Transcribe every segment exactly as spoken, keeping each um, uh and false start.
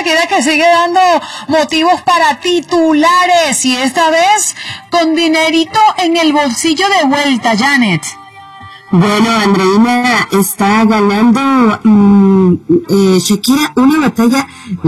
Shakira que sigue dando motivos para titulares y esta vez con dinerito en el bolsillo de vuelta, Janet. Bueno, Andreina está ganando mmm, eh, Shakira una batalla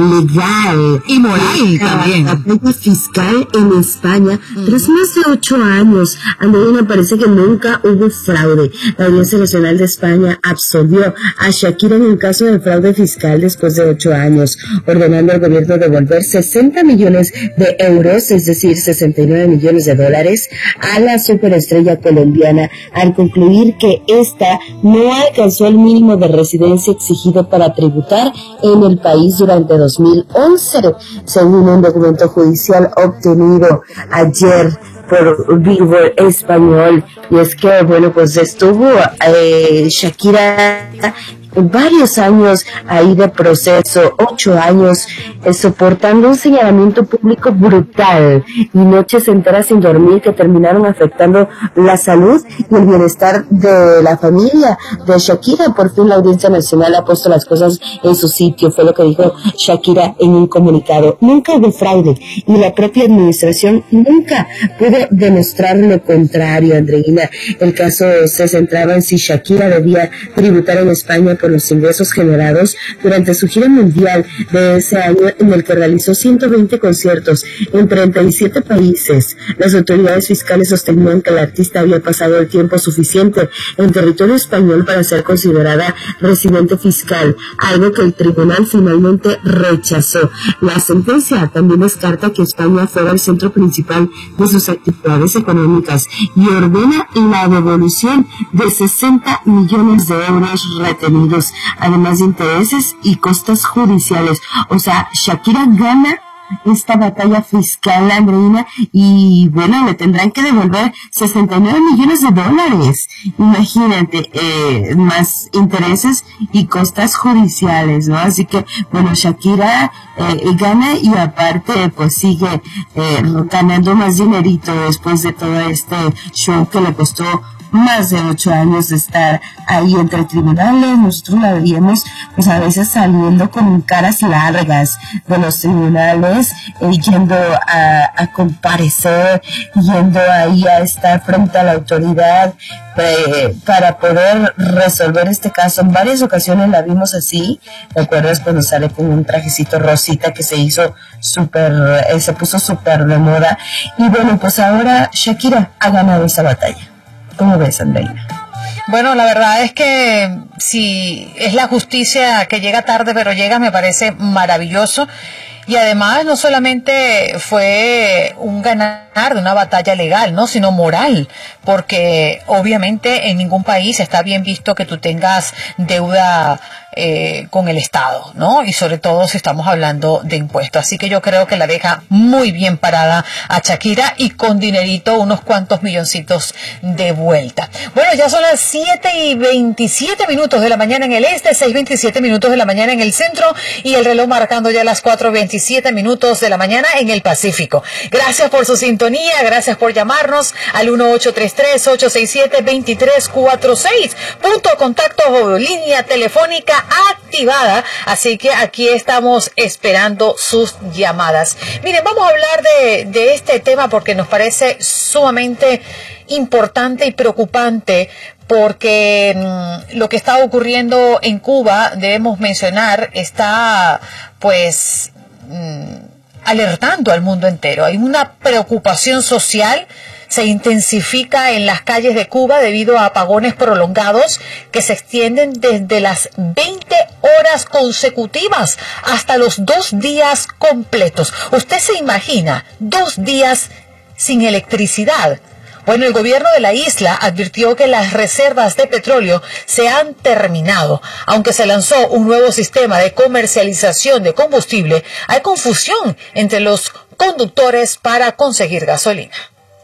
legal y moral también. Batalla fiscal en España uh-huh. tras más de ocho años. Andreina, parece que nunca hubo fraude. La Audiencia Nacional de España absolvió a Shakira en un caso de fraude fiscal después de ocho años, ordenando al gobierno devolver sesenta millones de euros, es decir, sesenta y nueve millones de dólares, a la superestrella colombiana al concluir que esta no alcanzó el mínimo de residencia exigido para tributar en el país durante dos mil once, según un documento judicial obtenido ayer por Billboard Español. Y es que, bueno, pues estuvo eh, Shakira varios años ahí de proceso, ocho años, eh, soportando un señalamiento público brutal y noches enteras sin dormir que terminaron afectando la salud y el bienestar de la familia de Shakira. Por fin la Audiencia Nacional ha puesto las cosas en su sitio, fue lo que dijo Shakira en un comunicado. Nunca hubo fraude y la propia administración nunca pudo demostrar lo contrario, Andreina. El caso se centraba en si Shakira debía tributar en España por los ingresos generados durante su gira mundial de ese año, en el que realizó ciento veinte conciertos en treinta y siete países. Las autoridades fiscales sostenían que la artista había pasado el tiempo suficiente en territorio español para ser considerada residente fiscal, algo que el tribunal finalmente rechazó. La sentencia también descarta que España fuera el centro principal de sus actividades económicas y ordena la devolución de sesenta millones de euros retenidos, además de intereses y costas judiciales. O sea, Shakira gana esta batalla fiscal, Andreina, y bueno, le tendrán que devolver sesenta y nueve millones de dólares. Imagínate, eh, más intereses y costas judiciales, ¿no? Así que, bueno, Shakira eh, gana y aparte, pues sigue eh, ganando más dinerito después de todo este show que le costó más de ocho años de estar ahí entre tribunales. Nosotros la veíamos pues a veces saliendo con caras largas de los tribunales, eh, yendo a, a comparecer, yendo ahí a estar frente a la autoridad eh, para poder resolver este caso. En varias ocasiones la vimos así. ¿Te acuerdas cuando sale con un trajecito rosita que se hizo súper, eh, se puso súper de moda? Y bueno, pues ahora Shakira ha ganado esa batalla. ¿Cómo ves, Andreina? Bueno, la verdad es que si es la justicia que llega tarde, pero llega, me parece maravilloso. Y además no solamente fue un ganar de una batalla legal, ¿no?, sino moral, porque obviamente en ningún país está bien visto que tú tengas deuda eh, con el Estado, ¿no? Y sobre todo si estamos hablando de impuestos. Así que yo creo que la deja muy bien parada a Shakira y con dinerito unos cuantos milloncitos de vuelta. Bueno, ya son las siete y veintisiete minutos de la mañana en el este, seis y veintisiete minutos de la mañana en el centro y el reloj marcando ya las cuatro y veintisiete minutos de la mañana en el Pacífico. Gracias por su sintonía, gracias por llamarnos al uno ocho tres tres, ocho seis siete, dos tres cuatro seis. Punto de contacto o línea telefónica activada, así que aquí estamos esperando sus llamadas. Miren, vamos a hablar de, de este tema porque nos parece sumamente importante y preocupante, porque mmm, lo que está ocurriendo en Cuba, debemos mencionar, está pues mmm, alertando al mundo entero. Hay una preocupación social, se intensifica en las calles de Cuba debido a apagones prolongados que se extienden desde las veinte horas consecutivas hasta los dos días completos. ¿Usted se imagina dos días sin electricidad? Bueno, el gobierno de la isla advirtió que las reservas de petróleo se han terminado. Aunque se lanzó un nuevo sistema de comercialización de combustible, hay confusión entre los conductores para conseguir gasolina.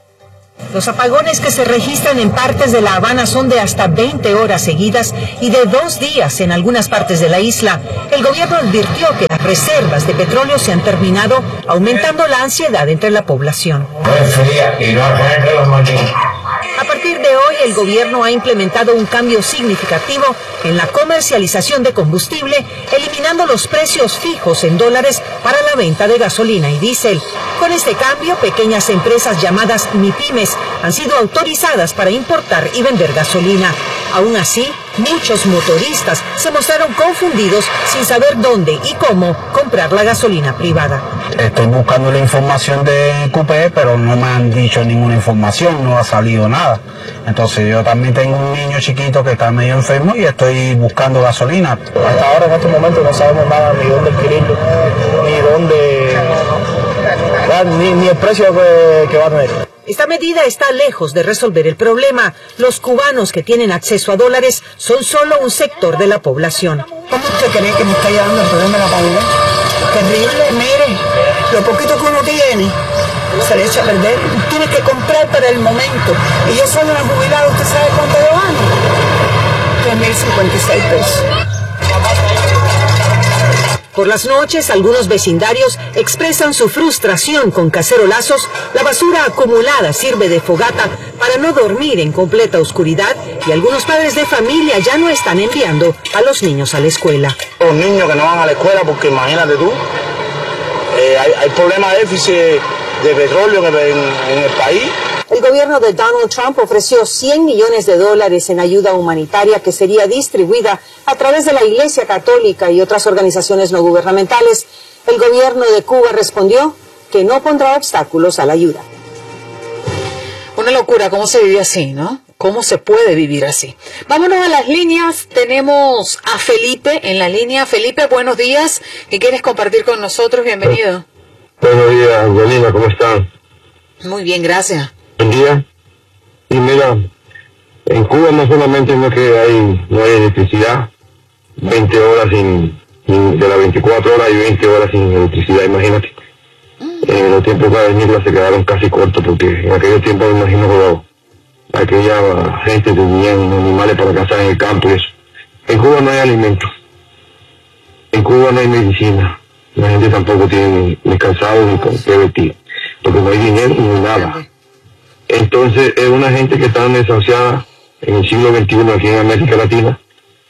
Los apagones que se registran en partes de La Habana son de hasta veinte horas seguidas y de dos días en algunas partes de la isla. El gobierno advirtió que las reservas de petróleo se han terminado, aumentando la ansiedad entre la población. A partir de hoy, el gobierno ha implementado un cambio significativo en la comercialización de combustible, eliminando los precios fijos en dólares para la venta de gasolina y diésel. Con este cambio, pequeñas empresas llamadas MIPYMES han sido autorizadas para importar y vender gasolina. Aún así, muchos motoristas se mostraron confundidos sin saber dónde y cómo comprar la gasolina privada. Estoy buscando la información de Cupé, pero no me han dicho ninguna información, no ha salido nada. Entonces yo también tengo un niño chiquito que está medio enfermo y estoy buscando gasolina. Hasta ahora en este momento no sabemos nada, ni dónde adquirirlo, ni dónde, ni, ni el precio que, que va a tener. Esta medida está lejos de resolver el problema. Los cubanos que tienen acceso a dólares son solo un sector de la población. ¿Cómo usted cree que me está llevando el problema de la paridad? Terrible, mire, lo poquito que uno tiene se le echa a perder. Tiene que comprar para el momento. Y yo soy una jubilada, ¿usted sabe cuánto yo gano? tres mil cincuenta y seis pesos. Por las noches, algunos vecindarios expresan su frustración con cacerolazos. La basura acumulada sirve de fogata para no dormir en completa oscuridad y algunos padres de familia ya no están enviando a los niños a la escuela. Los niños que no van a la escuela porque imagínate tú, eh, hay, hay problemas de déficit de petróleo en, en, en el país. El gobierno de Donald Trump ofreció cien millones de dólares en ayuda humanitaria que sería distribuida a través de la Iglesia Católica y otras organizaciones no gubernamentales. El gobierno de Cuba respondió que no pondrá obstáculos a la ayuda. Una locura, ¿cómo se vive así, no? ¿Cómo se puede vivir así? Vámonos a las líneas. Tenemos a Felipe en la línea. Felipe, buenos días. ¿Qué quieres compartir con nosotros? Bienvenido. Buenos días, Angelina, ¿cómo están? Muy bien, gracias. Buen día. Y mira, en Cuba no solamente no que hay no hay electricidad, veinte horas sin, sin de las veinticuatro horas y veinte horas sin electricidad, imagínate. Mm. Eh, los tiempos de venirla se quedaron casi cortos porque en aquellos tiempos me imagino que aquella gente tenía animales para cazar en el campo y eso. En Cuba no hay alimentos, en Cuba no hay medicina, la gente tampoco tiene ni calzado ni con qué vestir, porque no hay dinero ni nada. Entonces es una gente que está desahuciada en el siglo veintiuno aquí en América Latina.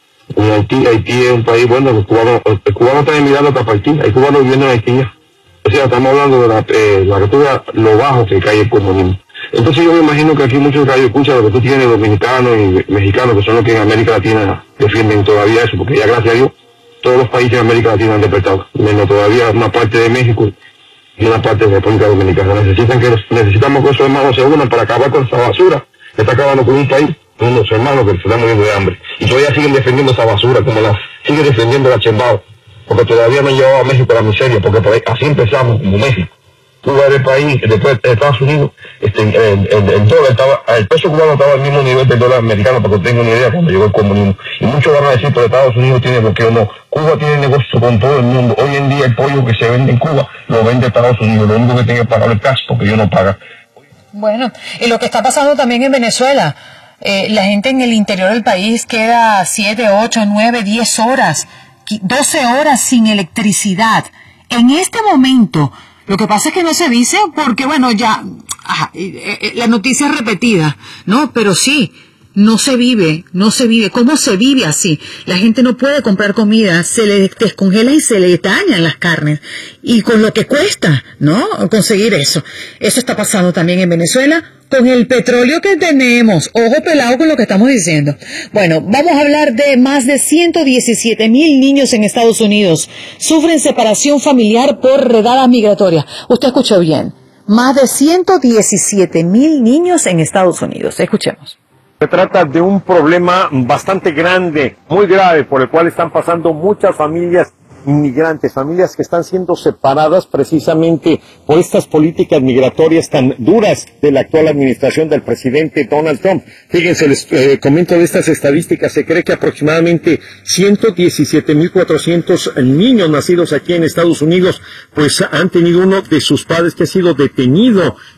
En Haití, Haití es un país, bueno, los cubanos, los cubanos están mirando hasta Haití, hay cubanos viviendo en Haití. O sea, estamos hablando de la, eh, la cultura, lo bajo que cae el comunismo. Entonces yo me imagino que aquí muchos radio escuchan lo que tú tienes, dominicanos y mexicanos, que son los que en América Latina defienden todavía eso, porque ya gracias a Dios todos los países de América Latina han despertado, menos todavía una parte de México y una parte de República Dominicana. Necesitan que necesitamos que esos hermanos se unan para acabar con esa basura que está acabando con un país, con unos hermanos que se están muriendo de hambre. Y todavía siguen defendiendo esa basura, como la sigue defendiendo la Chembao, porque todavía no han llevado a México a la miseria, porque por ahí, así empezamos como México. Cuba era el país, después de Estados Unidos, este, el, el, el dólar estaba, el peso cubano estaba al mismo nivel del dólar americano, para que tengan una idea, cuando llegó el comunismo. Y muchos van a decir, pero Estados Unidos tiene bloqueo. No, Cuba tiene negocio con todo el mundo. Hoy en día el pollo que se vende en Cuba lo vende Estados Unidos. Lo único que tiene que pagar el cash, porque ellos no pagan. Bueno, y lo que está pasando también en Venezuela, eh, la gente en el interior del país queda siete, ocho, nueve, diez horas, doce horas sin electricidad. En este momento, lo que pasa es que no se dice porque, bueno, ya, ajá, eh, eh, la noticia es repetida, ¿no? Pero sí, no se vive, no se vive. ¿Cómo se vive así? La gente no puede comprar comida, se le descongela y se le dañan las carnes. Y con lo que cuesta, ¿no? Conseguir eso. Eso está pasando también en Venezuela con el petróleo que tenemos. Ojo pelado con lo que estamos diciendo. Bueno, vamos a hablar de más de ciento diecisiete mil niños en Estados Unidos. Sufren separación familiar por redadas migratorias. Usted escuchó bien. Más de ciento diecisiete mil niños en Estados Unidos. Escuchemos. Se trata de un problema bastante grande, muy grave, por el cual están pasando muchas familias inmigrantes, familias que están siendo separadas precisamente por estas políticas migratorias tan duras de la actual administración del presidente Donald Trump. Fíjense, les eh, comento de estas estadísticas, se cree que aproximadamente ciento diecisiete mil cuatrocientos niños nacidos aquí en Estados Unidos, pues han tenido uno de sus padres que ha sido detenido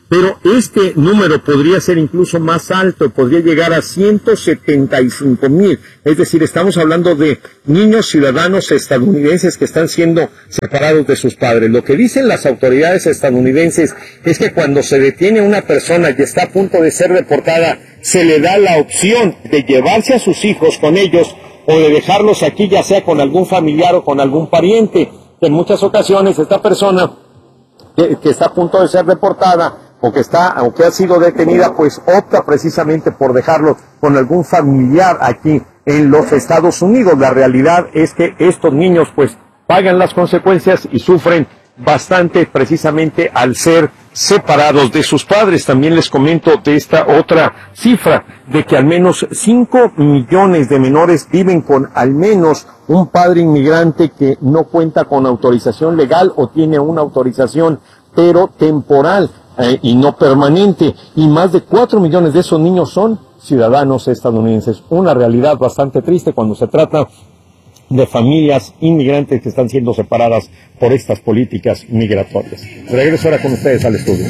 pero este número podría ser incluso más alto, podría llegar a ciento setenta y cinco mil, es decir, estamos hablando de niños ciudadanos estadounidenses que están siendo separados de sus padres. Lo que dicen las autoridades estadounidenses es que cuando se detiene una persona y está a punto de ser deportada, se le da la opción de llevarse a sus hijos con ellos o de dejarlos aquí, ya sea con algún familiar o con algún pariente. En muchas ocasiones esta persona que, que está a punto de ser deportada o que está o que ha sido detenida, pues opta precisamente por dejarlo con algún familiar aquí en los Estados Unidos. La realidad es que estos niños pues pagan las consecuencias y sufren bastante precisamente al ser separados de sus padres. También les comento de esta otra cifra, de que al menos cinco millones de menores viven con al menos un padre inmigrante que no cuenta con autorización legal o tiene una autorización pero temporal eh, y no permanente, y más de cuatro millones de esos niños son ciudadanos estadounidenses. Una realidad bastante triste cuando se trata de familias inmigrantes que están siendo separadas por estas políticas migratorias. Regreso ahora con ustedes al estudio.